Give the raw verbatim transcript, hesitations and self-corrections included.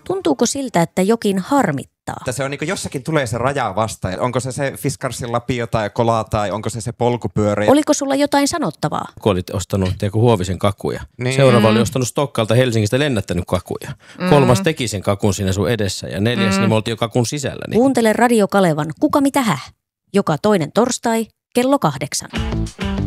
Tuntuuko siltä, että jokin harmittaa? Että se on niin kuin jossakin tulee se raja vastaan. Onko se se Fiskarsin lapio tai kola tai onko se se polkupyörä? Oliko sulla jotain sanottavaa? Kun olit ostanut tiedätkö, Huovisen kakuja. Niin. Seuraava oli ostanut Stokkalta Helsingistä lennättänyt kakuja. Mm. Kolmas teki sen kakun siinä sun edessä ja neljäs mm. niin me oltiin jo kakun sisällä. Niin. Kuuntele Radio Kalevan Kuka mitä häh? Joka toinen torstai kello kahdeksan.